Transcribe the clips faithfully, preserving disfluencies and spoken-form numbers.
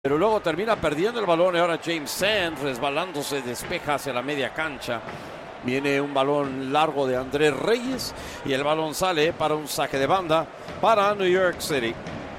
Pero luego termina perdiendo el balón y ahora James Sands resbalándose, despeja hacia la media cancha. Viene un balón largo de Andrés Reyes y el balón sale para un saque de banda para New York City.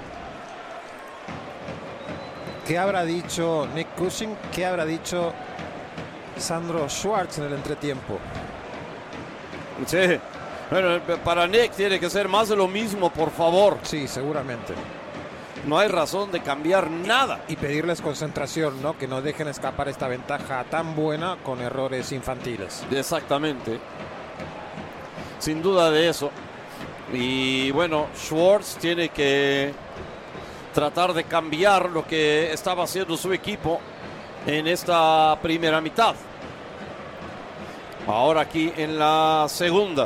¿Qué habrá dicho Nick Cushing? ¿Qué habrá dicho Sandro Schwartz en el entretiempo? Sí, bueno, para Nick tiene que ser más de lo mismo, por favor. Sí, seguramente. No hay razón de cambiar nada. Y pedirles concentración, ¿no? Que no dejen escapar esta ventaja tan buena con errores infantiles. Exactamente. Sin duda de eso. Y bueno, Schwartz tiene que tratar de cambiar lo que estaba haciendo su equipo en esta primera mitad. Ahora aquí en la segunda.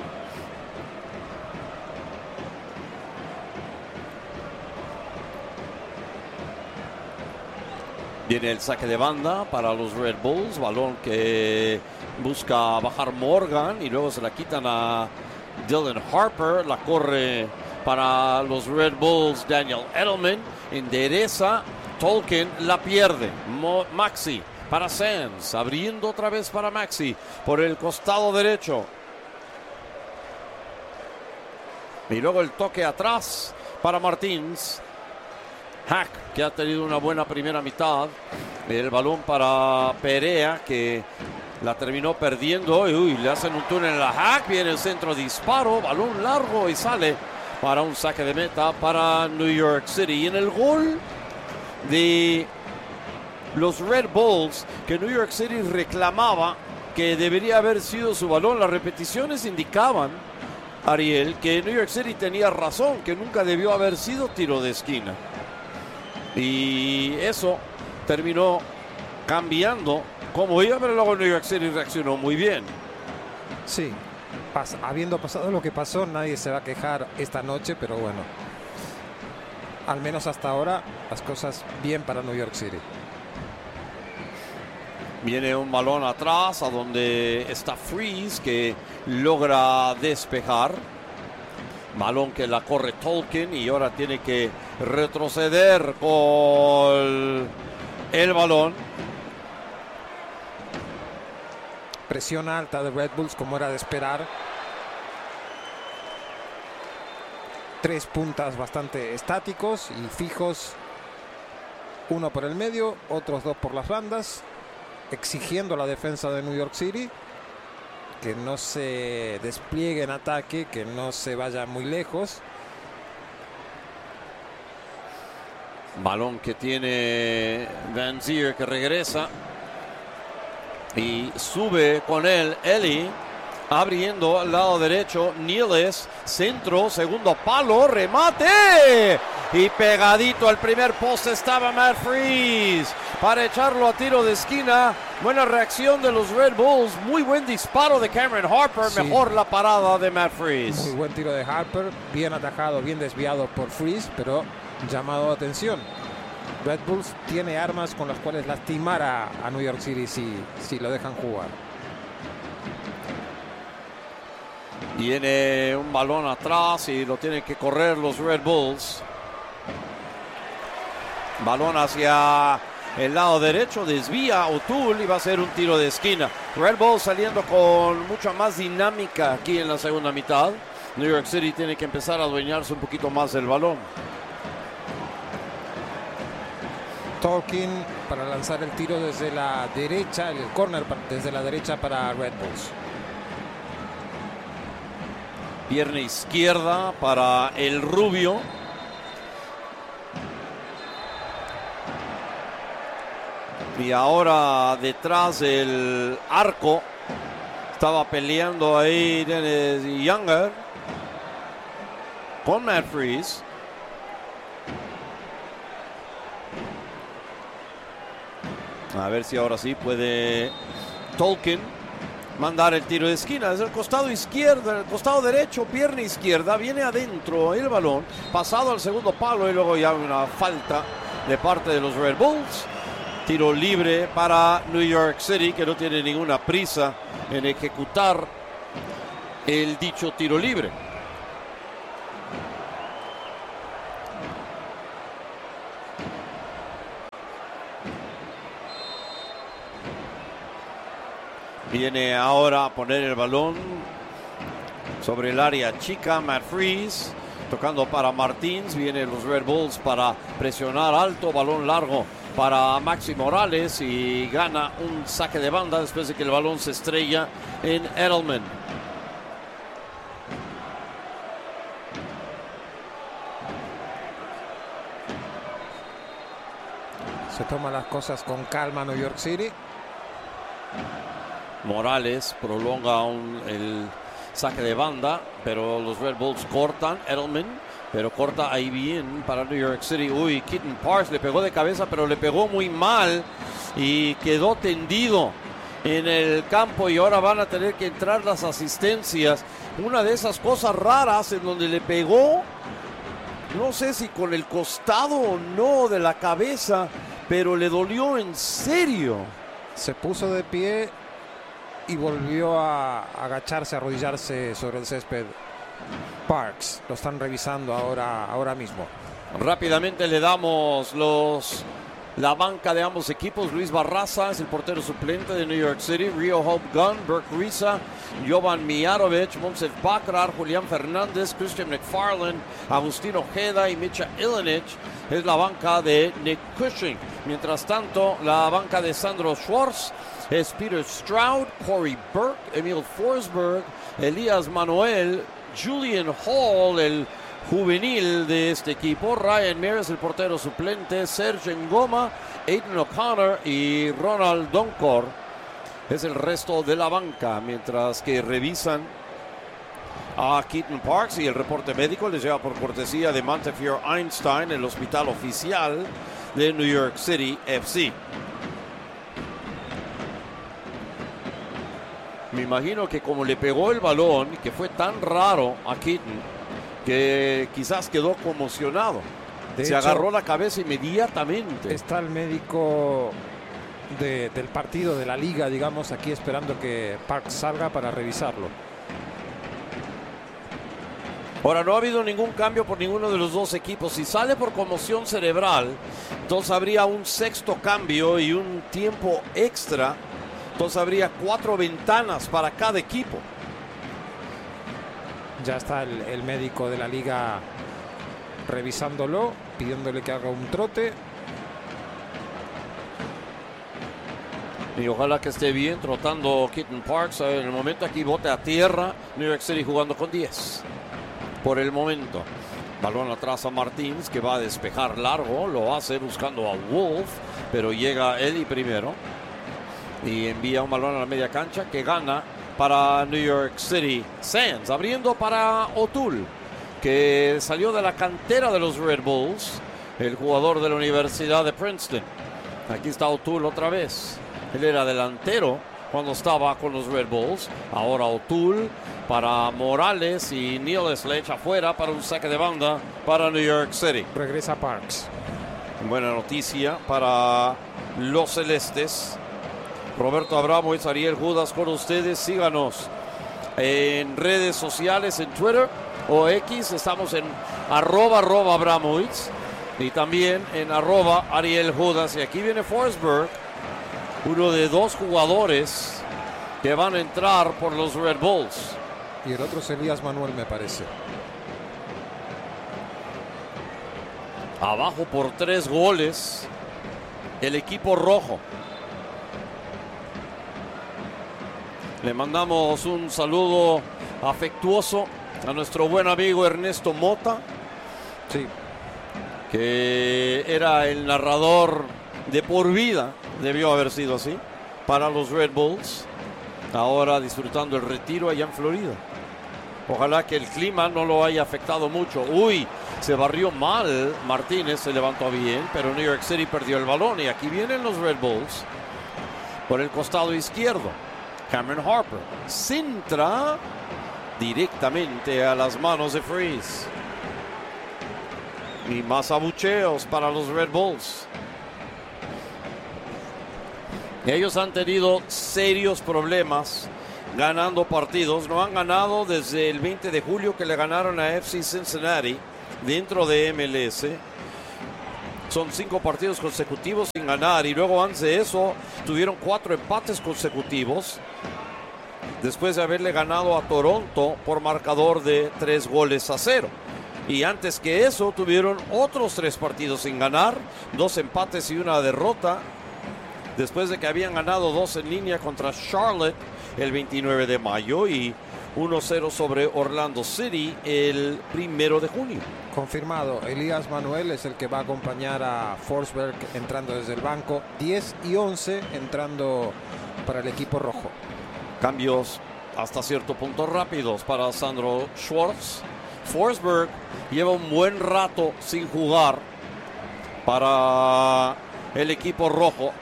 Viene el saque de banda para los Red Bulls. Balón que busca bajar Morgan y luego se la quitan a Dylan Harper. La corre para los Red Bulls Daniel Edelman. Endereza. Tolkien la pierde. Mo Maxi para Sands. Abriendo otra vez para Maxi por el costado derecho. Y luego el toque atrás para Martins. Hack, que ha tenido una buena primera mitad. El balón para Perea, que la terminó perdiendo. Y uy, le hacen un túnel a Hack. Viene el centro disparo. Balón largo y sale para un saque de meta para New York City. Y en el gol de los Red Bulls, que New York City reclamaba que debería haber sido su balón, las repeticiones indicaban, Ariel, que New York City tenía razón, que nunca debió haber sido tiro de esquina. Y eso terminó cambiando como iba, pero luego New York City reaccionó muy bien. Sí, pas habiendo pasado lo que pasó, nadie se va a quejar esta noche, pero bueno, al menos hasta ahora las cosas bien para New York City. Viene un balón atrás a donde está Freeze, que logra despejar. Balón que la corre Tolkien y ahora tiene que retroceder con el balón. Presión alta de Red Bulls, como era de esperar. Tres puntas bastante estáticos y fijos. Uno por el medio, otros dos por las bandas. Exigiendo la defensa de New York City que no se despliegue en ataque, que no se vaya muy lejos. Balón que tiene Van Zier, que regresa y sube con él Eli, abriendo al lado derecho. Niles, centro, segundo palo, remate y pegadito al primer poste estaba Matt Freeze para echarlo a tiro de esquina. Buena reacción de los Red Bulls, muy buen disparo de Cameron Harper, sí. Mejor la parada de Matt Freeze. Muy buen tiro de Harper, bien atajado, bien desviado por Freeze, pero llamado a atención. Red Bulls tiene armas con las cuales lastimar a, a New York City si, si lo dejan jugar. Viene un balón atrás y lo tienen que correr los Red Bulls. Balón hacia el lado derecho, desvía O'Toole y va a ser un tiro de esquina. Red Bulls saliendo con mucha más dinámica aquí en la segunda mitad. New York City tiene que empezar a adueñarse un poquito más del balón. Tolkien para lanzar el tiro desde la derecha, el corner desde la derecha para Red Bulls. Pierna izquierda para el rubio. Y ahora detrás del arco estaba peleando ahí Dennis Younger con Matt Freeze. A ver si ahora sí puede Tolkien mandar el tiro de esquina. Desde el costado izquierdo, el costado derecho, pierna izquierda. Viene adentro el balón, pasado al segundo palo y luego ya una falta de parte de los Red Bulls. Tiro libre para New York City, que no tiene ninguna prisa en ejecutar el dicho tiro libre. Viene ahora a poner el balón sobre el área chica. Matt Freese tocando para Martins. Vienen los Red Bulls para presionar alto. Balón largo para Maxi Morales y gana un saque de banda después de que el balón se estrella en Edelman. Se toma las cosas con calma New York City. Morales prolonga un, el saque de banda, pero los Red Bulls cortan. Edelman, pero corta ahí bien para New York City. Uy, Keaton Parks le pegó de cabeza, pero le pegó muy mal y quedó tendido en el campo, y ahora van a tener que entrar las asistencias. Una de esas cosas raras en donde le pegó, no sé si con el costado o no de la cabeza, pero le dolió en serio. Se puso de pie y volvió a agacharse, a arrodillarse sobre el césped. Parks, lo están revisando ahora, ahora mismo. Rápidamente le damos los la banca de ambos equipos. Luis Barraza es el portero suplente de New York City. Rio Hope Gunn, Burke Risa, Jovan Mijarovic, Monsef Bakrar, Julián Fernández, Christian McFarland, Agustín Ojeda y Micha Ilinic es la banca de Nick Cushing. Mientras tanto, la banca de Sandro Schwartz es Peter Stroud, Corey Burke, Emil Forsberg, Elías Manuel, Julian Hall, el juvenil de este equipo, Ryan Mears, el portero suplente, Serge Ngoma, Aiden O'Connor y Ronald Donkor es el resto de la banca, mientras que revisan a Keaton Parks, y el reporte médico les lleva por cortesía de Montefiore Einstein, el hospital oficial de New York City F C. Me imagino que como le pegó el balón, que fue tan raro a Keaton, que quizás quedó conmocionado. De Se hecho, agarró la cabeza inmediatamente. Está el médico de, del partido de la liga, digamos, aquí esperando que Parks salga para revisarlo. Ahora, no ha habido ningún cambio por ninguno de los dos equipos. Si sale por conmoción cerebral, entonces habría un sexto cambio y un tiempo extra. Entonces habría cuatro ventanas para cada equipo. Ya está el, el médico de la liga revisándolo, pidiéndole que haga un trote. Y ojalá que esté bien trotando Keaton Parks. En el momento aquí bote a tierra. New York City jugando con diez. Por el momento. Balón atrás a Martins, que va a despejar largo. Lo hace buscando a Wolf, pero llega Eli primero. Y envía un balón a la media cancha que gana para New York City. Sands abriendo para O'Toole, que salió de la cantera de los Red Bulls, el jugador de la Universidad de Princeton. Aquí está O'Toole otra vez. Él era delantero cuando estaba con los Red Bulls. Ahora O'Toole para Morales y Neil Sledge afuera para un saque de banda para New York City. Regresa Parks. Buena noticia para los celestes. Roberto Abramovich, Ariel Judas con ustedes. Síganos en redes sociales, en Twitter o X. Estamos en arroba, arroba Abramovich y también en arroba Ariel Judas. Y aquí viene Forsberg, uno de dos jugadores que van a entrar por los Red Bulls. Y el otro es Elías Manuel, me parece. Abajo por tres goles el equipo rojo. Le mandamos un saludo afectuoso a nuestro buen amigo Ernesto Mota, sí, que era el narrador de por vida, debió haber sido así, para los Red Bulls, ahora disfrutando el retiro allá en Florida. Ojalá que el clima no lo haya afectado mucho. Uy, se barrió mal Martínez, se levantó bien, pero New York City perdió el balón y aquí vienen los Red Bulls por el costado izquierdo. Cameron Harper centra directamente a las manos de Freese. Y más abucheos para los Red Bulls. Ellos han tenido serios problemas ganando partidos. No han ganado desde el veinte de julio que le ganaron a F C Cincinnati dentro de M L S. Son cinco partidos consecutivos sin ganar y luego antes de eso tuvieron cuatro empates consecutivos. después de haberle ganado a Toronto por marcador de tres goles a cero. Y antes que eso tuvieron otros tres partidos sin ganar, dos empates y una derrota, después de que habían ganado dos en línea contra Charlotte el veintinueve de mayo y uno cero sobre Orlando City el primero de junio. Confirmado, Elías Manuel es el que va a acompañar a Forsberg entrando desde el banco. diez y once entrando para el equipo rojo. Cambios hasta cierto punto rápidos para Sandro Schwartz. Forsberg lleva un buen rato sin jugar para el equipo rojo.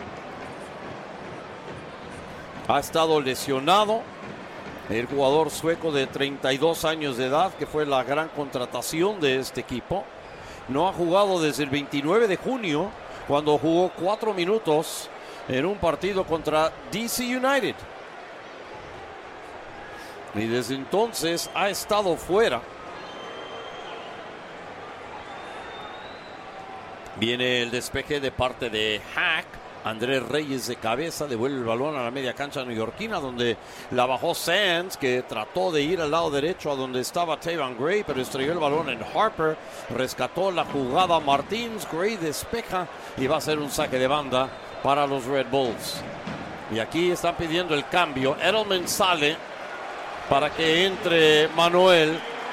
Ha estado lesionado. El jugador sueco de treinta y dos años de edad, que fue la gran contratación de este equipo, no ha jugado desde el veintinueve de junio, cuando jugó cuatro minutos en un partido contra D C United. Y desde entonces ha estado fuera. Viene el despeje de parte de Hack. Andrés Reyes de cabeza devuelve el balón a la media cancha neoyorquina, donde la bajó Sands, que trató de ir al lado derecho a donde estaba Taven Gray, pero estrelló el balón en Harper. Rescató la jugada Martins. Gray despeja y va a ser un saque de banda para los Red Bulls. Y aquí están pidiendo el cambio. Edelman sale para que entre Manuel,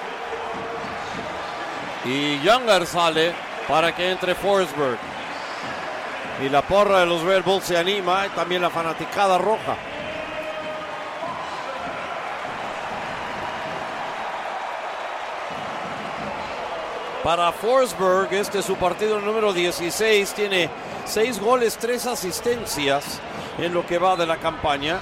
y Younger sale para que entre Forsberg. Y la porra de los Red Bulls se anima, y también la fanaticada roja. Para Forsberg, este es su partido número dieciséis. Tiene seis goles, tres asistencias en lo que va de la campaña.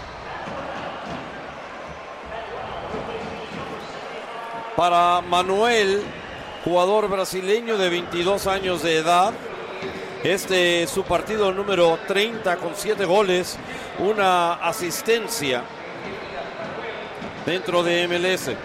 Para Manuel, jugador brasileño de veintidós años de edad, este es su partido número treinta con siete goles, una asistencia dentro de M L S.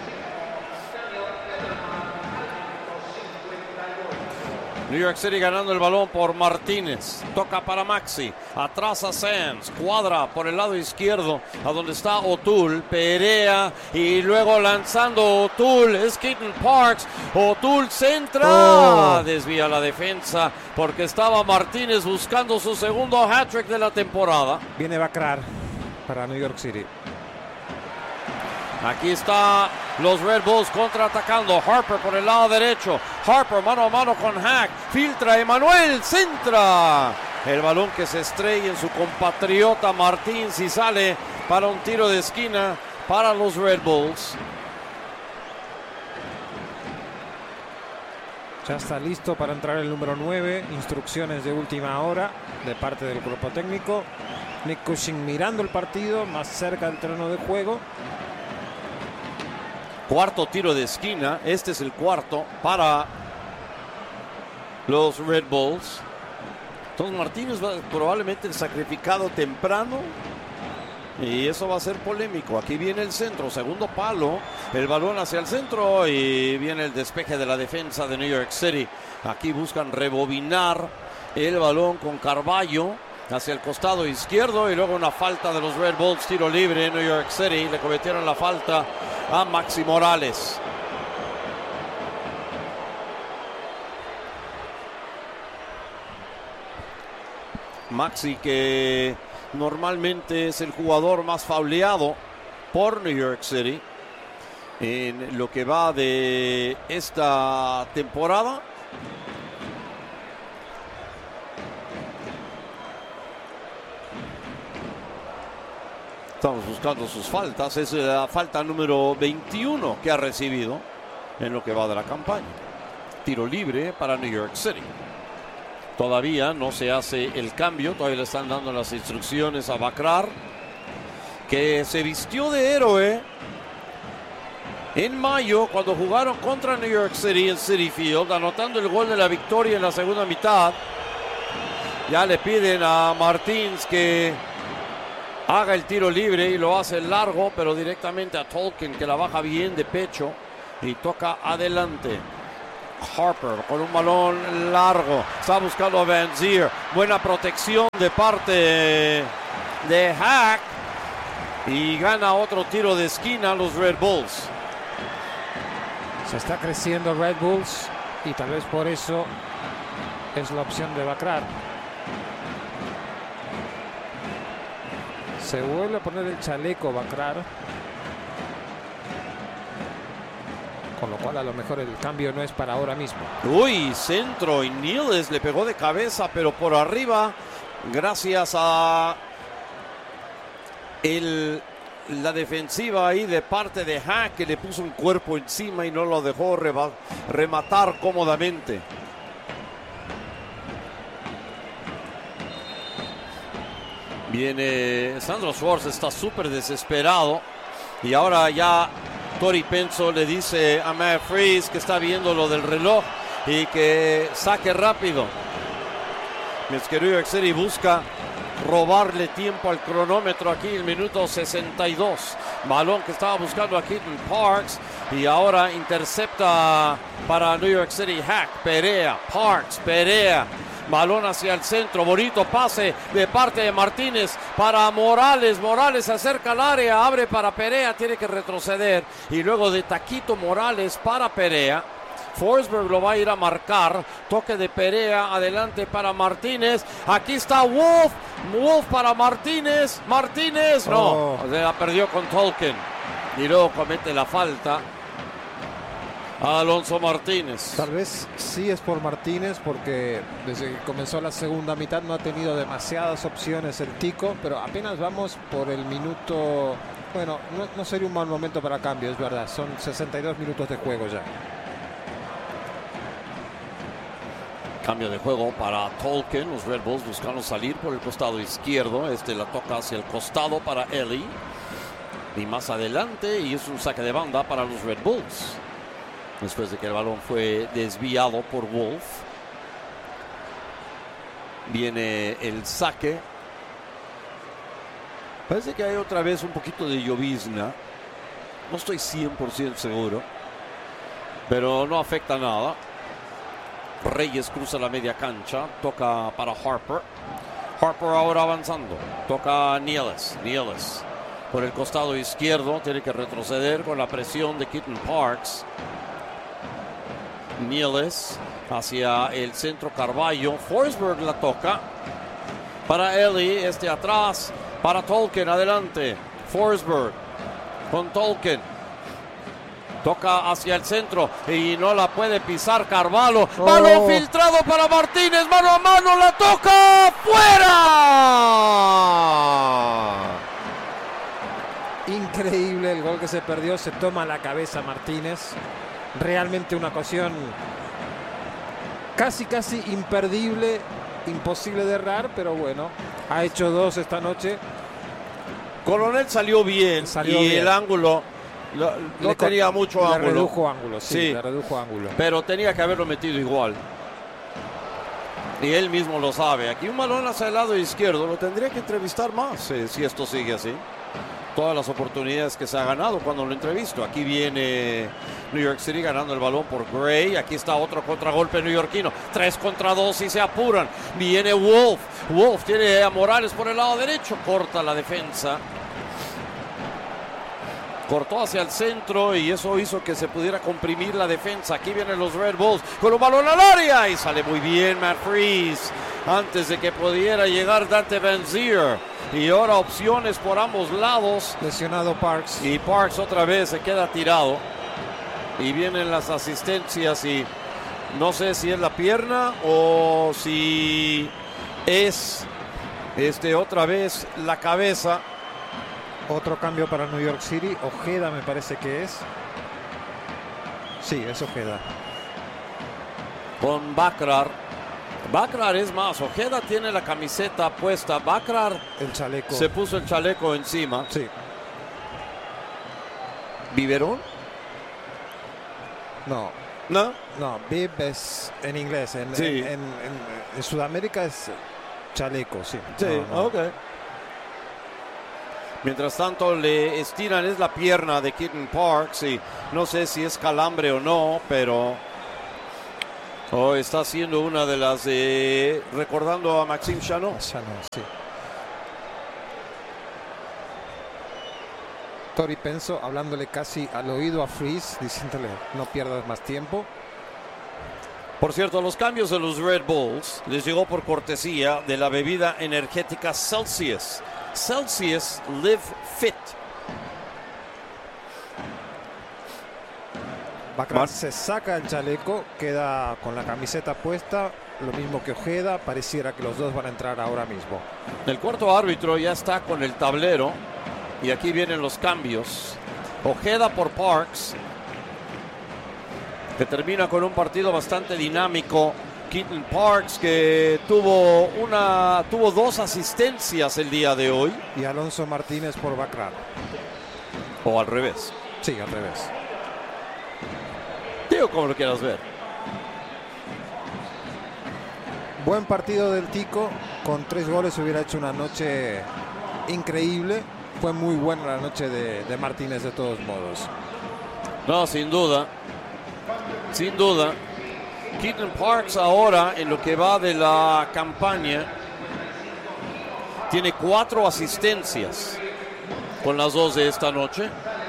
New York City ganando el balón por Martínez. Toca para Maxi. Atrás a Sands. Cuadra por el lado izquierdo a donde está O'Toole. Perea. Y luego lanzando O'Toole. Es Keaton Parks. O'Toole centra. Oh. Desvía la defensa porque estaba Martínez buscando su segundo hat-trick de la temporada. Viene Bakrar para New York City. Aquí está los Red Bulls contraatacando. Harper por el lado derecho. Harper mano a mano con Hack. Filtra Emanuel. Centra. El balón que se estrella en su compatriota Martins y sale para un tiro de esquina para los Red Bulls. Ya está listo para entrar el número nueve. Instrucciones de última hora de parte del cuerpo técnico. Nick Cushing mirando el partido más cerca del terreno de juego. Cuarto tiro de esquina. Este es el cuarto para los Red Bulls. Entonces Martínez va probablemente el sacrificado temprano. Y eso va a ser polémico. Aquí viene el centro, segundo palo. El balón hacia el centro y viene el despeje de la defensa de New York City. Aquí buscan rebobinar el balón con Carvalho hacia el costado izquierdo y luego una falta de los Red Bulls, tiro libre en New York City. Le cometieron la falta a Maxi Morales. Maxi, que normalmente es el jugador más fauleado por New York City en lo que va de esta temporada. Estamos buscando sus faltas. Es la falta número veintiuno que ha recibido en lo que va de la campaña. Tiro libre para New York City. Todavía no se hace el cambio. Todavía le están dando las instrucciones a Bakrar, que se vistió de héroe en mayo cuando jugaron contra New York City en Citi Field, anotando el gol de la victoria en la segunda mitad. Ya le piden a Martins que haga el tiro libre y lo hace largo, pero directamente a Tolkien, que la baja bien de pecho y toca adelante. Harper con un balón largo, está buscando a Van Zier. Buena protección de parte de Hack. Y gana otro tiro de esquina los Red Bulls. Se está creciendo Red Bulls y tal vez por eso es la opción de Bakrar. Se vuelve a poner el chaleco Bakrar. Con lo cual a lo mejor el cambio no es para ahora mismo. Uy, centro y Niles le pegó de cabeza, pero por arriba, gracias a el, la defensiva ahí de parte de Hack, que le puso un cuerpo encima y no lo dejó reba, rematar cómodamente. Viene Sandro Schwartz, está súper desesperado y ahora ya Tori Penso le dice a Matt Freeze que está viendo lo del reloj y que saque rápido. Mientras que New York City busca robarle tiempo al cronómetro aquí en el minuto sesenta y dos. Balón que estaba buscando a Keaton Parks y ahora intercepta para New York City. Hack, Perea, Parks, Perea. Balón hacia el centro, bonito pase de parte de Martínez para Morales. Morales se acerca al área, abre para Perea, tiene que retroceder. Y luego de taquito Morales para Perea. Forsberg lo va a ir a marcar. Toque de Perea, adelante para Martínez. Aquí está Wolf. Wolf para Martínez. Martínez, no, oh. Se la perdió con Tolkien. Y luego comete la falta Alonso Martínez. Tal vez sí es por Martínez, porque desde que comenzó la segunda mitad no ha tenido demasiadas opciones el Tico, pero apenas vamos por el minuto. Bueno, no, no sería un mal momento para cambio, es verdad. Son sesenta y dos minutos de juego ya. Cambio de juego para Tolkien. Los Red Bulls buscando salir por el costado izquierdo. Este la toca hacia el costado para Ellie. Y más adelante, y es un saque de banda para los Red Bulls. Después de que el balón fue desviado por Wolf. Viene el saque. Parece que hay otra vez un poquito de llovizna. No estoy cien por ciento seguro. Pero no afecta nada. Reyes cruza la media cancha. Toca para Harper. Harper ahora avanzando. Toca a Niles. Niles por el costado izquierdo. Tiene que retroceder con la presión de Keaton Parks. Niles hacia el centro Carballo. Forsberg la toca para Ellie, este atrás para Tolkien, adelante Forsberg con Tolkien, toca hacia el centro y no la puede pisar Carvalho. Oh. Balón filtrado para Martínez, mano a mano, la toca fuera. Increíble el gol que se perdió, se toma la cabeza Martínez. Realmente una ocasión casi casi imperdible, imposible de errar, pero bueno, ha hecho dos esta noche. Coronel salió bien salió y bien. El ángulo lo, no le tenía mucho le ángulo. Redujo ángulo, sí, sí, le redujo ángulo. Pero tenía que haberlo metido igual. Y él mismo lo sabe. Aquí un balón hacia el lado izquierdo, lo tendría que entrevistar más eh, si esto sigue así. Todas las oportunidades que se ha ganado cuando lo entrevisto. Aquí viene New York City ganando el balón por Gray. Aquí está otro contragolpe neoyorquino. Tres contra dos y se apuran. Viene Wolf. Wolf tiene a Morales por el lado derecho. Corta la defensa. Cortó hacia el centro y eso hizo que se pudiera comprimir la defensa. Aquí vienen los Red Bulls con un balón al área y sale muy bien Matt Freeze antes de que pudiera llegar Dante Van Zier. Y ahora opciones por ambos lados. Lesionado Parks. Y Parks otra vez se queda tirado. Y vienen las asistencias y no sé si es la pierna o si es este otra vez la cabeza. Otro cambio para New York City. Ojeda me parece que es. Sí, es Ojeda. Con Bakrar. Bakrar es más, Ojeda tiene la camiseta puesta. Bakrar el chaleco. Se puso el chaleco encima. Sí. ¿Biberón? No. ¿No? No, bib es en inglés. En, sí. en, en, en, en Sudamérica es chaleco, sí. Sí, no, no. Ok. Mientras tanto le estiran es la pierna de Keaton Parks y no sé si es calambre o no, pero oh, está haciendo una de las de recordando a Maxime Chanot. Chanot, sí. Tori Penso hablándole casi al oído a Freeze, diciéndole no pierdas más tiempo. Por cierto, los cambios de los Red Bulls les llegó por cortesía de la bebida energética Celsius. Celsius Live Fit. Bacrar se saca el chaleco, queda con la camiseta puesta, lo mismo que Ojeda, pareciera que los dos van a entrar ahora mismo. El cuarto árbitro ya está con el tablero y aquí vienen los cambios. Ojeda por Parks, que termina con un partido bastante dinámico. Keaton Parks, que tuvo una tuvo dos asistencias el día de hoy. Y Alonso Martínez por Bacrar. O al revés. Sí, al revés. Digo como lo quieras ver. Buen partido del Tico. Con tres goles hubiera hecho una noche increíble. Fue muy buena la noche de, de Martínez de todos modos. No, sin duda. Sin duda. Keaton Parks ahora, en lo que va de la campaña, tiene cuatro asistencias con las dos de esta noche.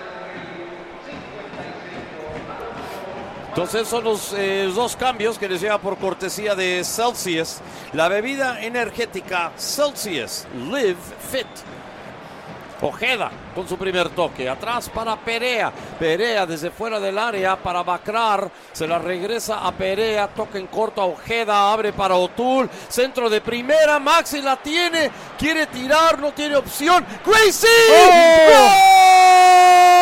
Entonces son los eh, dos cambios que les llega por cortesía de Celsius. La bebida energética Celsius Live Fit. Ojeda con su primer toque. Atrás para Perea. Perea desde fuera del área para Bacrar. Se la regresa a Perea. Toca en corto a Ojeda. Abre para O'Toole. Centro de primera. Maxi la tiene. Quiere tirar. No tiene opción. ¡Gracie! ¡Oh!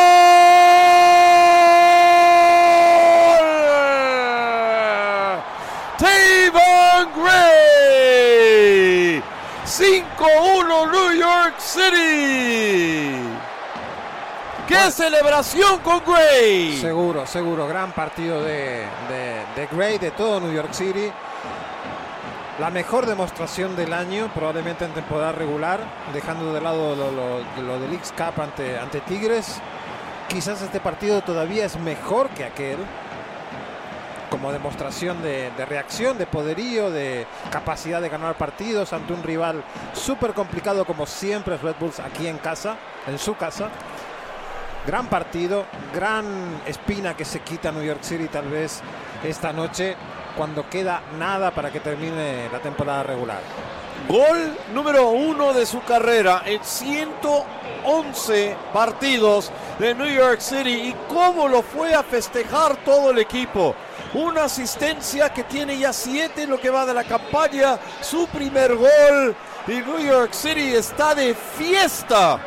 Gray, cinco uno New York City. ¡Qué bueno, celebración con Gray! Seguro, seguro, gran partido de, de, de Gray, de todo New York City. La mejor demostración del año, probablemente en temporada regular, dejando de lado lo, lo, lo del X-Cup ante, ante Tigres. Quizás este partido todavía es mejor que aquel, como demostración de, de reacción, de poderío, de capacidad de ganar partidos ante un rival súper complicado como siempre es Red Bulls aquí en casa, en su casa. Gran partido, gran espina que se quita New York City tal vez esta noche cuando queda nada para que termine la temporada regular. Gol número uno de su carrera en ciento once partidos de New York City, y cómo lo fue a festejar todo el equipo. Una asistencia que tiene ya siete en lo que va de la campaña, su primer gol, y New York City está de fiesta.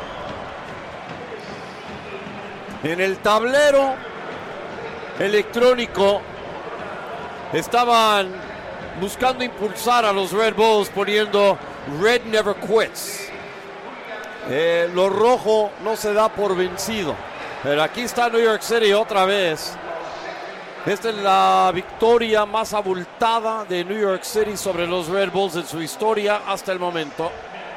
En el tablero electrónico estaban buscando impulsar a los Red Bulls poniendo Red Never Quits. Eh, lo rojo no se da por vencido. Pero aquí está New York City otra vez. Esta es la victoria más abultada de New York City sobre los Red Bulls en su historia hasta el momento.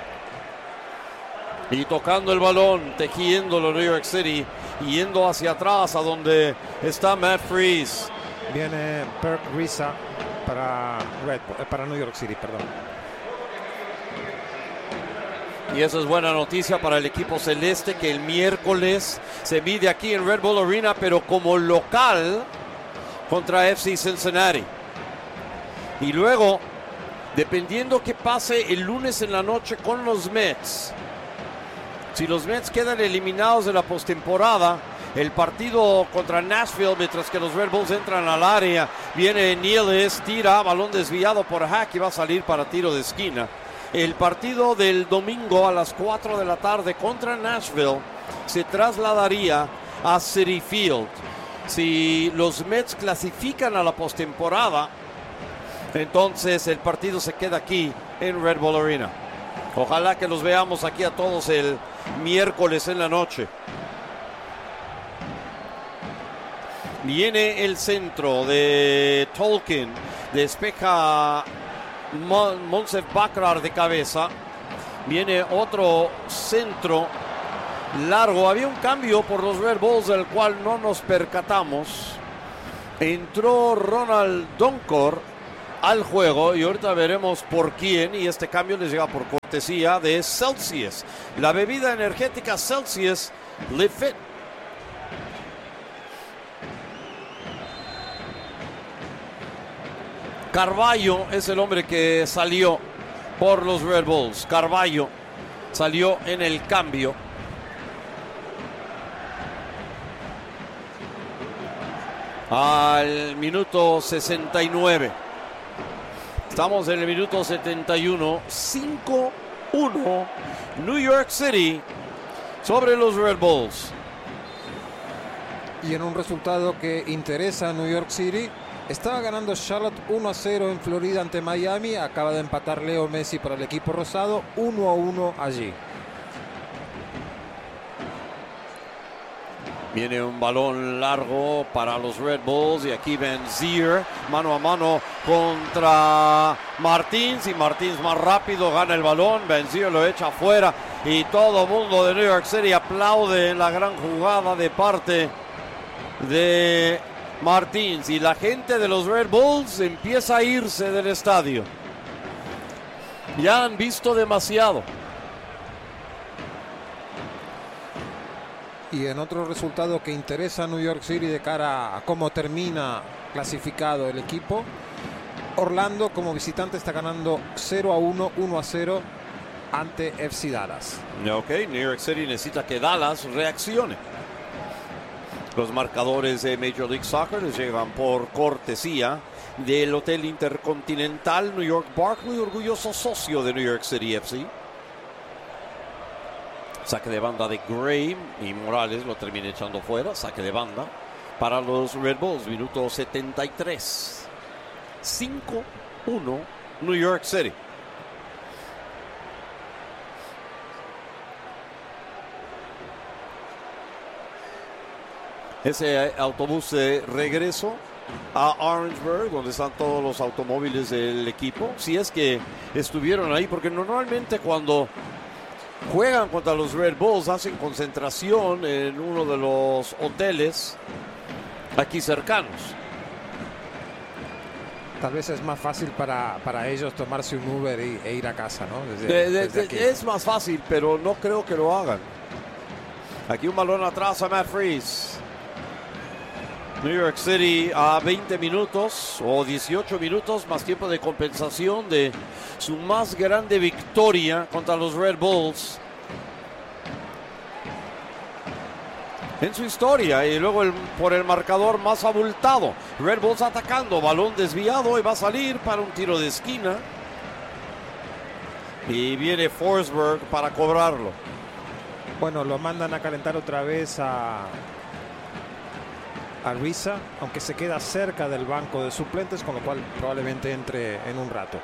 Y tocando el balón, tejiéndolo New York City, yendo hacia atrás a donde está Matt Freese. Viene Perk Risa para, Red Bull, eh, para New York City, perdón. Y eso es buena noticia para el equipo celeste, que el miércoles se mide aquí en Red Bull Arena, pero como local contra F C Cincinnati. Y luego, dependiendo qué pase el lunes en la noche con los Mets, si los Mets quedan eliminados de la postemporada, el partido contra Nashville, mientras que los Red Bulls entran al área, viene Nieles, tira, balón desviado por Hack y va a salir para tiro de esquina. El partido del domingo a las cuatro de la tarde contra Nashville se trasladaría a Citi Field. Si los Mets clasifican a la postemporada, entonces el partido se queda aquí en Red Bull Arena. Ojalá que los veamos aquí a todos el miércoles en la noche. Viene el centro de Tolkien, despeja Monsef Bacrar de cabeza. Viene otro centro largo. Había un cambio por los Red Bulls del cual no nos percatamos. Entró Ronald Donkor al juego y ahorita veremos por quién, y este cambio les llega por cortesía de Celsius, la bebida energética Celsius Live Fit. Carvalho es el hombre que salió por los Red Bulls. Carvalho salió en el cambio. Al minuto sesenta y nueve. Estamos en el minuto setenta y uno. cinco uno New York City sobre los Red Bulls. Y en un resultado que interesa a New York City, estaba ganando Charlotte uno a cero en Florida ante Miami. Acaba de empatar Leo Messi para el equipo rosado, uno a uno allí. Viene un balón largo para los Red Bulls y aquí Vanzeir mano a mano contra Martins, y Martins más rápido gana el balón. Vanzeir lo echa afuera y todo el mundo de New York City aplaude la gran jugada de parte de Martins, y la gente de los Red Bulls empieza a irse del estadio. Ya han visto demasiado. Y en otro resultado que interesa a New York City de cara a cómo termina clasificado el equipo, Orlando como visitante está ganando cero a uno, uno a cero ante F C Dallas. Ok, New York City necesita que Dallas reaccione. Los marcadores de Major League Soccer les llegan por cortesía del Hotel Intercontinental New York Barclay, orgulloso socio de New York City F C. Saque de banda de Gray y Morales lo termina echando fuera. Saque de banda para los Red Bulls, minuto setenta y tres. cinco uno New York City. Ese autobús de regreso a Orangeburg, donde están todos los automóviles del equipo, si es que estuvieron ahí, porque normalmente cuando juegan contra los Red Bulls hacen concentración en uno de los hoteles aquí cercanos. Tal vez es más fácil para, para ellos tomarse un Uber y, e ir a casa, ¿no? Desde, de, de, desde aquí. Es más fácil, pero no creo que lo hagan. Aquí un balón atrás a Matt Freese. New York City a veinte minutos o dieciocho minutos más tiempo de compensación de su más grande victoria contra los Red Bulls en su historia, y luego el, por el marcador más abultado. Red Bulls atacando, balón desviado y va a salir para un tiro de esquina, y viene Forsberg para cobrarlo. Bueno, lo mandan a calentar otra vez a a Risa, aunque se queda cerca del banco de suplentes, con lo cual probablemente entre en un rato.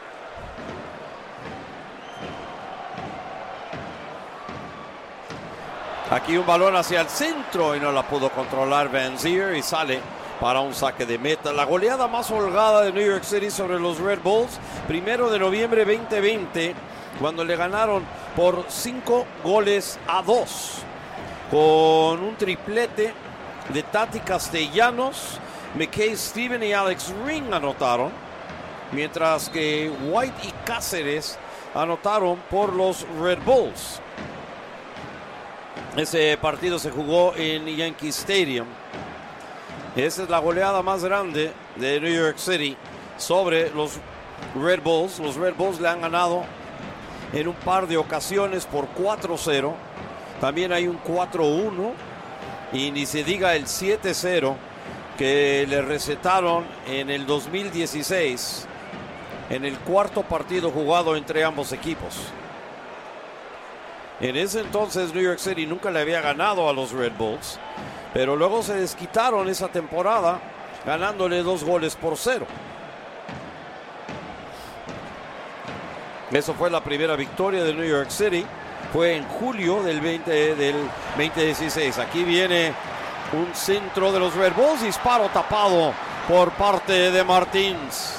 Aquí un balón hacia el centro y no la pudo controlar Vanzeir, y sale para un saque de meta. La goleada más holgada de New York City sobre los Red Bulls, primero de noviembre veinte veinte, cuando le ganaron por cinco goles a dos, con un triplete de Tati Castellanos. McKay Steven y Alex Ring anotaron, mientras que White y Cáceres anotaron por los Red Bulls. Ese partido se jugó en Yankee Stadium. Esa es la goleada más grande de New York City sobre los Red Bulls. Los Red Bulls le han ganado en un par de ocasiones por cuatro cero. También hay un cuatro uno. Y ni se diga el siete cero que le recetaron en el dos mil dieciséis, en el cuarto partido jugado entre ambos equipos. En ese entonces New York City nunca le había ganado a los Red Bulls, pero luego se desquitaron esa temporada ganándole dos goles por cero. Eso fue la primera victoria de New York City. Fue en julio del, veinte, del veinte dieciséis. Aquí viene un centro de los Red Bulls. Disparo tapado por parte de Martins.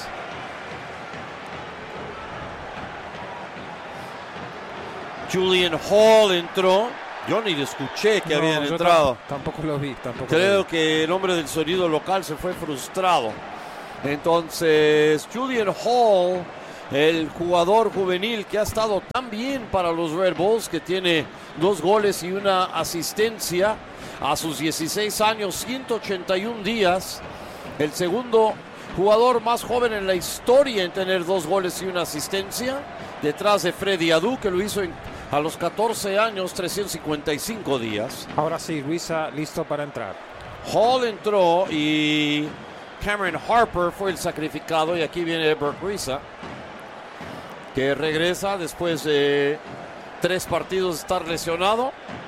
Julian Hall entró. Yo ni le escuché que no, habían entrado. Tampoco lo vi. Tampoco Creo lo vi. que el hombre del sonido local se fue frustrado Entonces, Julian Hall, el jugador juvenil que ha estado tan bien para los Red Bulls, que tiene dos goles y una asistencia a sus dieciséis años, ciento ochenta y un días. El segundo jugador más joven en la historia en tener dos goles y una asistencia, detrás de Freddy Adu, que lo hizo en, a los catorce años, trescientos cincuenta y cinco días. Ahora sí, Luisa listo para entrar. Hall entró y Cameron Harper fue el sacrificado, y aquí viene Burke Risa, que regresa después de tres partidos de estar lesionado.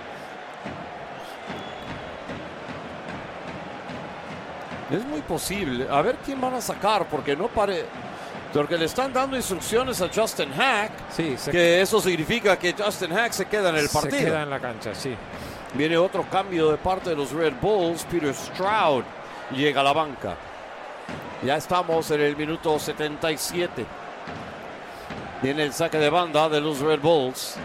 Es muy posible. A ver quién van a sacar, porque no pare... Porque le están dando instrucciones a Justin Hack, sí, se... que eso significa que Justin Hack se queda en el partido. Se queda en la cancha, sí. Viene otro cambio de parte de los Red Bulls. Peter Stroud llega a la banca. Ya estamos en el minuto setenta y siete. Viene el saque de banda de los Red Bulls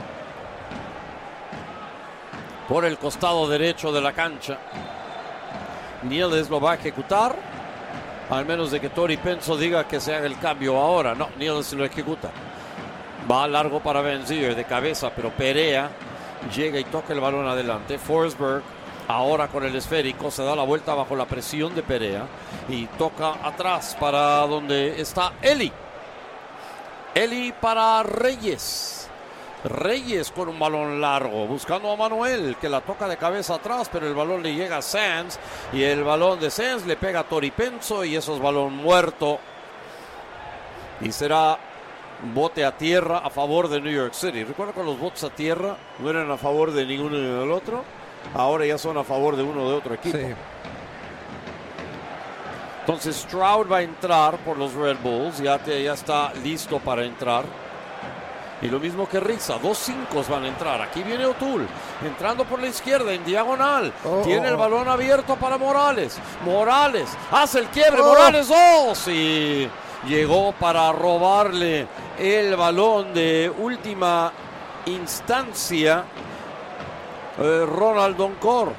por el costado derecho de la cancha. Niels lo va a ejecutar, al menos de que Tori Penso diga que se haga el cambio ahora. No, Niels lo ejecuta. Va largo para Benzier de cabeza, pero Perea llega y toca el balón adelante. Forsberg ahora con el esférico se da la vuelta bajo la presión de Perea y toca atrás para donde está Eli. Eli para Reyes. Reyes con un balón largo, buscando a Manuel, que la toca de cabeza atrás, pero el balón le llega a Sands, y el balón de Sands le pega a Tori Penso, y eso es balón muerto. Y será bote a tierra a favor de New York City. Recuerda que los botes a tierra no eran a favor de ninguno ni del otro, ahora ya son a favor de uno o de otro equipo. Sí. Entonces Stroud va a entrar por los Red Bulls, ya, te, ya está listo para entrar. Y lo mismo que Risa, dos cinco van a entrar. Aquí viene O'Toole, entrando por la izquierda en diagonal. Oh, Tiene oh, el balón abierto para Morales. Morales hace el quiebre. Oh. Morales dos. Y llegó para robarle el balón de última instancia eh, Ronald Doncor.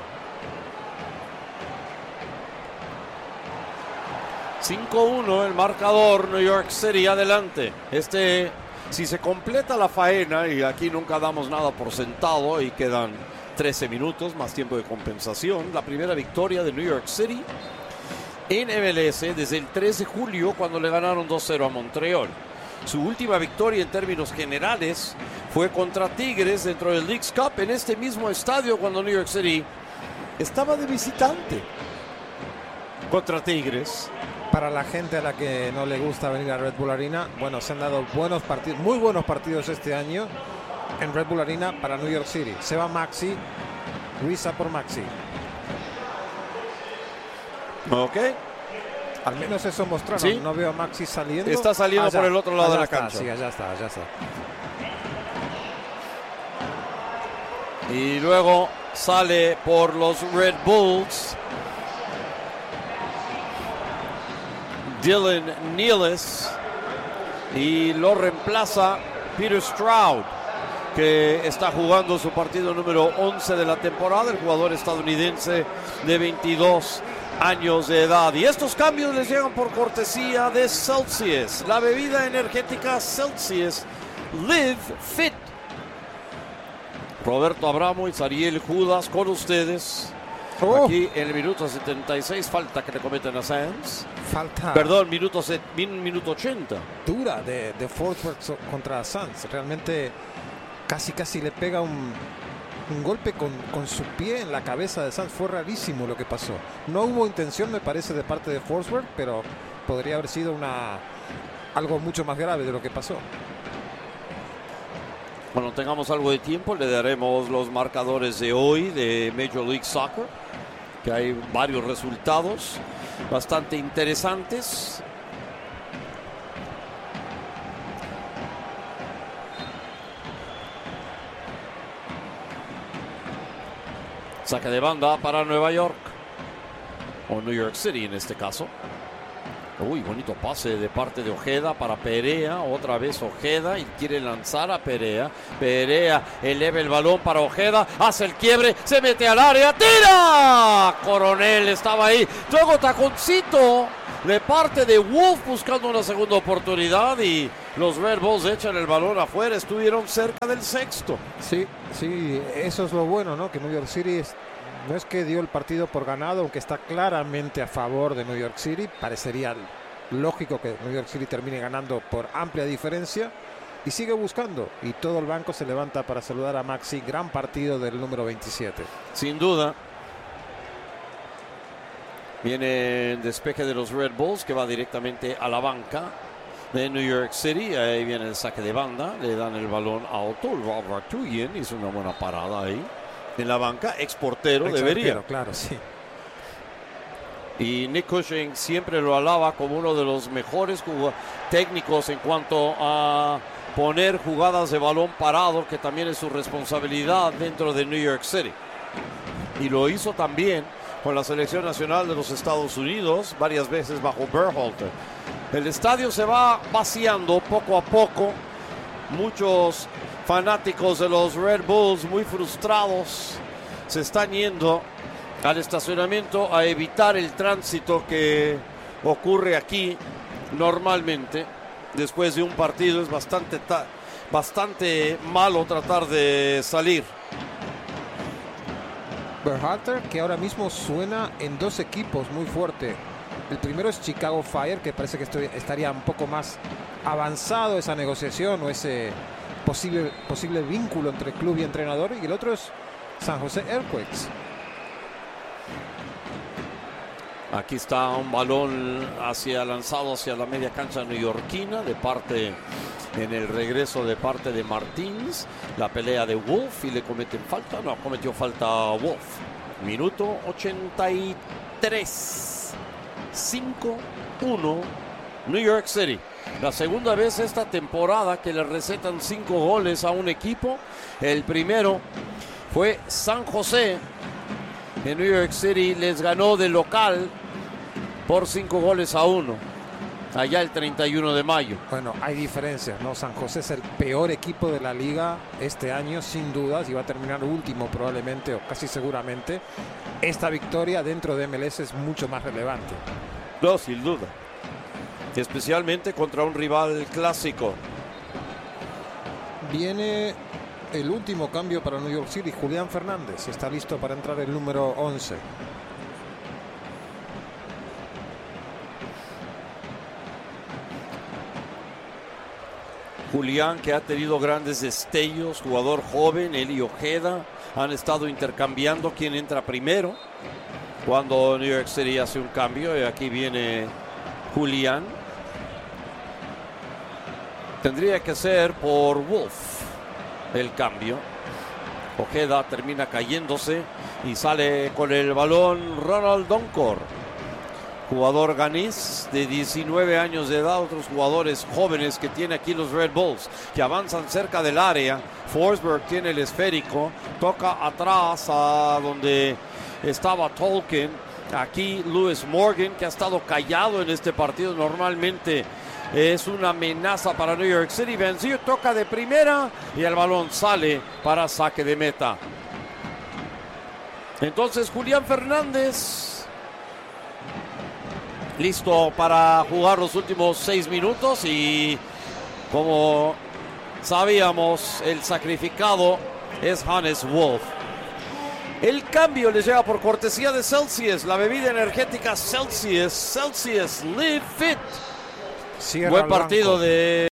cinco uno el marcador. New York City adelante. Este... Si se completa la faena, y aquí nunca damos nada por sentado, y quedan trece minutos más tiempo de compensación, la primera victoria de New York City en M L S desde el tres de julio, cuando le ganaron dos cero a Montreal. Su última victoria en términos generales fue contra Tigres dentro del Leagues Cup, en este mismo estadio, cuando New York City estaba de visitante contra Tigres. Para la gente a la que no le gusta venir a Red Bull Arena, bueno, se han dado buenos partidos, muy buenos partidos este año en Red Bull Arena para New York City. Se va Maxi, Risa por Maxi. Ok. Al menos eso mostraron. ¿Sí? No veo a Maxi saliendo. Está saliendo allá, por el otro lado de la está, cancha. Sí, allá está, allá está. Y luego sale por los Red Bulls Dylan Nealis, y lo reemplaza Peter Stroud, que está jugando su partido número once de la temporada, el jugador estadounidense de veintidós años de edad. Y estos cambios les llegan por cortesía de Celsius, la bebida energética Celsius Live Fit. Roberto Abramovich, Ariel Judas con ustedes. Oh. Aquí en el minuto setenta y seis, falta que le cometen a Sands. Falta. Perdón, minuto, set, minuto ochenta. Dura de, de Forsberg contra Sands. Realmente casi casi le pega un, un golpe con, con su pie en la cabeza de Sands. Fue rarísimo lo que pasó. No hubo intención, me parece, de parte de Forsberg, pero podría haber sido una algo mucho más grave de lo que pasó. Cuando tengamos algo de tiempo, le daremos los marcadores de hoy de Major League Soccer, que hay varios resultados bastante interesantes. Saque de banda para Nueva York, o New York City en este caso. Uy, bonito pase de parte de Ojeda para Perea. Otra vez Ojeda y quiere lanzar a Perea. Perea eleva el balón para Ojeda. Hace el quiebre. Se mete al área. ¡Tira! Coronel estaba ahí. Luego taconcito de parte de Wolf buscando una segunda oportunidad y los Red Bulls echan el balón afuera. Estuvieron cerca del sexto. Sí, sí, eso es lo bueno, ¿no? Que New York City es, no es que dio el partido por ganado, aunque está claramente a favor de New York City. Parecería lógico que New York City termine ganando por amplia diferencia y sigue buscando. Y todo el banco se levanta para saludar a Maxi. Gran partido del número veintisiete. Sin duda. Viene el despeje de los Red Bulls que va directamente a la banca de New York City. Ahí viene el saque de banda. Le dan el balón a Otto. Robert Tuyen hizo una buena parada ahí en la banca. Exportero debería. Claro, sí. Y Nick Cushing siempre lo alaba como uno de los mejores técnicos en cuanto a poner jugadas de balón parado, que también es su responsabilidad dentro de New York City. Y lo hizo también con la selección nacional de los Estados Unidos, varias veces bajo Berhalter. El estadio se va vaciando poco a poco. Muchos fanáticos de los Red Bulls, muy frustrados, se están yendo al estacionamiento a evitar el tránsito que ocurre aquí normalmente. Después de un partido es bastante, bastante malo tratar de salir. Berhalter, que ahora mismo suena en dos equipos muy fuerte. El primero es Chicago Fire, que parece que estoy, estaría un poco más avanzado esa negociación o ese posible, posible vínculo entre club y entrenador. Y el otro es San José Earthquakes. Aquí está un balón hacia lanzado hacia la media cancha neoyorquina de parte en el regreso de parte de Martins. La pelea de Wolf y le cometen falta. No, cometió falta Wolf. Minuto ochenta y tres. cinco uno New York City. La segunda vez esta temporada que le recetan cinco goles a un equipo. El primero fue San José. En New York City les ganó de local por cinco goles a uno. Allá el treinta y uno de mayo. Bueno, hay diferencias, ¿no? San José es el peor equipo de la liga este año, sin dudas, y va a terminar último probablemente, o casi seguramente. Esta victoria dentro de M L S es mucho más relevante. No, sin duda. Especialmente contra un rival clásico. Viene el último cambio para New York City. Julián Fernández está listo para entrar el número once. Julián, que ha tenido grandes destellos, jugador joven. Él y Ojeda han estado intercambiando quién entra primero cuando New York City hace un cambio. Y aquí viene Julián. Tendría que ser por Wolf el cambio. Ojeda termina cayéndose y sale con el balón Ronald Donkor, jugador ganés de diecinueve años de edad. Otros jugadores jóvenes que tiene aquí los Red Bulls, que avanzan cerca del área. Forsberg tiene el esférico, toca atrás a donde estaba Tolkien. Aquí Lewis Morgan, que ha estado callado en este partido, normalmente es una amenaza para New York City. Vencido, toca de primera y el balón sale para saque de meta. Entonces Julián Fernández listo para jugar los últimos seis minutos y, como sabíamos, el sacrificado es Hannes Wolf. El cambio les llega por cortesía de Celsius, la bebida energética Celsius. Celsius, live fit. Cierra Buen partido de